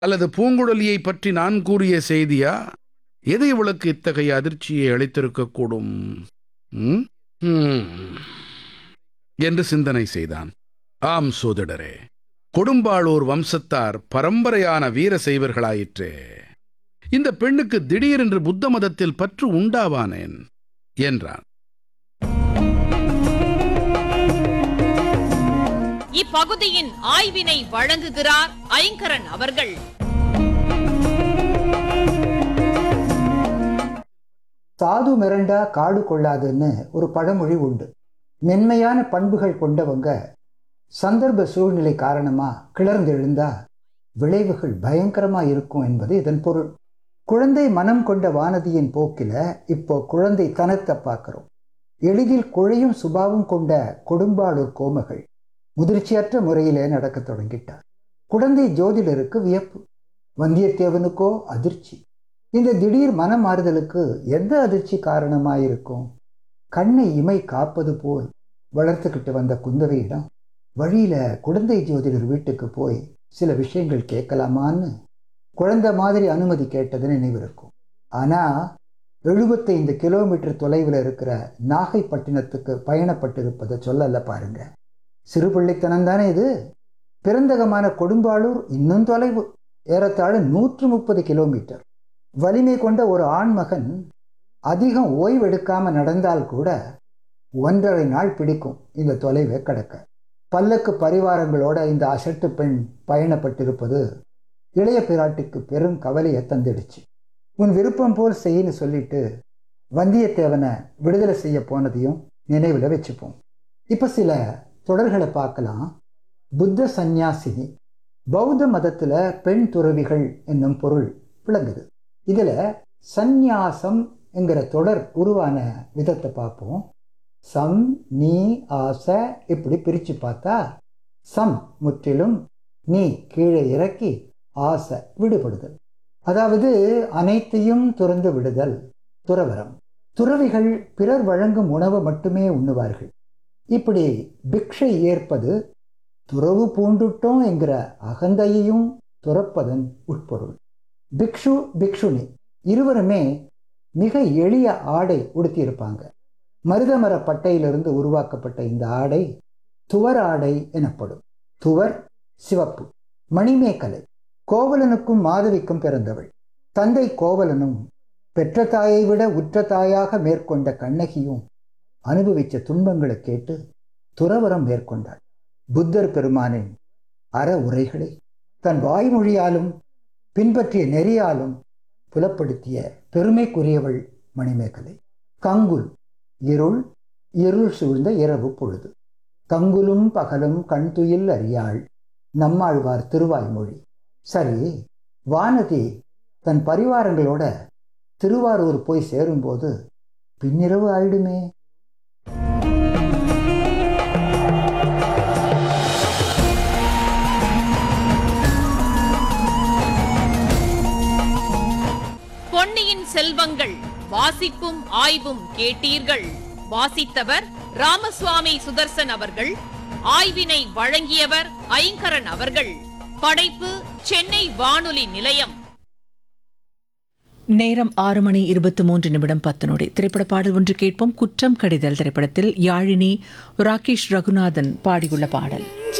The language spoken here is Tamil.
அல்லது பூங்குழலியை பற்றி நான் கூறிய செய்தியா? எது இவளுக்கு இத்தகைய அதிர்ச்சியை அளித்திருக்கக்கூடும்? ம்? ம். என்று சிந்தனை செய்தான். ஆம் சோதிடரே, கொடும்பாளூர் வம்சத்தார் பரம்பரையான வீர சைவர்களாயிற்றே. இந்த பெண்ணுக்கு திடீரென்று புத்த மதத்தில் பற்று உண்டாவானேன் என்றான். இப்பகுதியின் ஆய்வினை வழங்குகிறார் ஐங்கரன் அவர்கள். சாது மிரண்டா காடு கொள்ளாதுன்னு ஒரு பழமொழி உண்டு. மென்மையான பண்புகள் கொண்டவங்க சந்தர்ப்ப சூழ்நிலை காரணமா கிளர்ந்தெழுந்தா விளைவுகள் பயங்கரமா இருக்கும் என்பது இதன் பொருள். குழந்தை மனம் கொண்ட வானதியின் போக்கில இப்போ குழந்தை தனத்தை பார்க்கிறோம். எளிதில் குழையும் சுபாவம் கொண்ட கொடும்பாளூர் கோமகள் முதிர்ச்சியற்ற முறையிலே நடக்க தொடங்கிட்டார். குழந்தை ஜோதிடருக்கு வியப்பு, வந்தியத்தேவனுக்கோ அதிர்ச்சி. இந்த திடீர் மனமாறுதலுக்கு எந்த அதிர்ச்சி காரணமாயிருக்கும்? கண்ணை இமை காப்பது போல் வளர்த்துக்கிட்டு வந்த குந்தவையிடம் வழியில குழந்தை ஜோதிடர் வீட்டுக்கு போய் சில விஷயங்கள் கேட்கலாமான்னு குழந்தை மாதிரி அனுமதி கேட்டது நினைவிருக்கும். ஆனா 75 கிலோமீட்டர் தொலைவில் இருக்கிற நாகைப்பட்டினத்துக்கு பயணப்பட்டிருப்பதை சொல்லல பாருங்க. சிறுபிள்ளைத்தனம் தானே இது. பிறந்தகமான கொடும்பாளூர் இன்னும் தொலைவு, ஏறத்தாழ 130 கிலோமீட்டர். வலிமை கொண்ட ஒரு ஆண்மகன் அதிகம் ஓய்வெடுக்காம நடந்தால் கூட 1.5 நாள் பிடிக்கும் இந்த தொலைவை கடக்க. பல்லக்கு பரிவாரங்களோட இந்த அசட்டு பெண் பயணப்பட்டிருப்பது இளைய பிராட்டிக்கு பெரும் கவலையை தந்துடுச்சு. உன் விருப்பம் போல் செய்யின்னு சொல்லிட்டு வந்தியத்தேவனை விடுதலை செய்ய போனதையும் நினைவில் வச்சுப்போம். இப்போ சில தொடர்களை பார்க்கலாம். புத்த சந்நியாசினி, பௌத்த மதத்தில் பெண் துறவிகள் என்னும் பொருள் விளங்குது. இதில் சந்நியாசம் என்கிற தொடர் உருவான விதத்தை பார்ப்போம். சம், நீ, ஆச இப்படி பிரித்து பார்த்தா சம் முற்றிலும், நீ கீழே இறக்கி, ஆசை விடுபடுதல். அதாவது அனைத்தையும் துறந்து விடுதல் துறவரம். துறவிகள் பிறர் வழங்கும் உணவை மட்டுமே உண்ணுவார்கள். இப்படி பிக்ஷை ஏற்பது துறவு பூண்டுட்டோம் என்கிற அகந்தையையும் துறப்பதன் உட்பொருள். பிக்ஷு பிக்ஷுனி இருவருமே மிக எளிய ஆடை உடுத்தியிருப்பாங்க. மருதமர பட்டையிலிருந்து உருவாக்கப்பட்ட இந்த ஆடை துவர் ஆடை எனப்படும். துவர் சிவப்பு. மணிமேகலை கோவலனுக்கும் மாதவிக்கும் பிறந்தவள். தந்தை கோவலனும் பெற்ற தாயை விட உற்ற தாயாக மேற்கொண்ட கண்ணகியும் அனுபவித்த துன்பங்களை கேட்டு துறவரம் மேற்கொண்டாள். புத்தர் பெருமானின் அற உரைகளை தன் வாய்மொழியாலும் பின்பற்றிய நெறியாலும் புலப்படுத்திய பெருமைக்குரியவள் மணிமேகலை. கங்குல் இருள், இருள் சூழ்ந்த இரவு பொழுது. கங்குலும் பகலும் கண்துயில் அறியாள், நம்மாழ்வார் திருவாய்மொழி. சரி, வானதி தன் பரிவாரங்களோட திருவாரூர் போய் சேரும்போது பின்னிரவு ஆயிடுமே. பொன்னியின் செல்வங்கள் வாசிப்பும் ஆய்வும் கேட்டீர்கள். வாசித்தவர் ராமசுவாமி சுதர்சன் அவர்கள். ஆய்வினை வழங்கியவர் ஐங்கரன் அவர்கள். படைப்பு சென்னை வானொலி நிலையம். நேரம் 6:23 திரைப்பட பாடல் ஒன்று கேட்போம். குற்றம் கடிதல் திரைப்படத்தில் யாழினி, ராகேஷ் ரகுநாதன் பாடியுள்ள பாடல்.